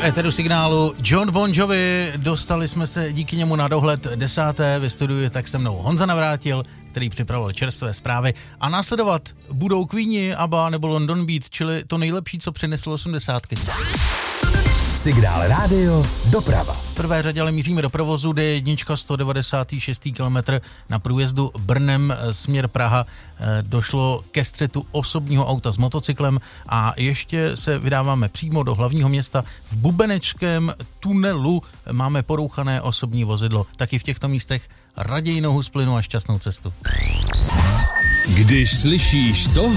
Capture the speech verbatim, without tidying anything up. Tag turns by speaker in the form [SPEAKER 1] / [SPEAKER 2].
[SPEAKER 1] V éteru signálu Jon Bon Jovi, dostali jsme se díky němu na dohled desáté, ve studiu je tak se mnou Honza Navrátil, který připravoval čerstvé zprávy a následovat budou Queeni, ABBA nebo London Beat, čili to nejlepší, co přineslo osmdesátky.
[SPEAKER 2] Signál rádio, doprava.
[SPEAKER 1] V prvé řadě ale míříme do provozu, D jedna sto devadesát šest kilometr na průjezdu Brnem směr Praha. Došlo ke střetu osobního auta s motocyklem a ještě se vydáváme přímo do hlavního města. V Bubenečském tunelu máme porouchané osobní vozidlo. Taky v těchto místech raději nohu z plynu a šťastnou cestu.
[SPEAKER 2] Když slyšíš to,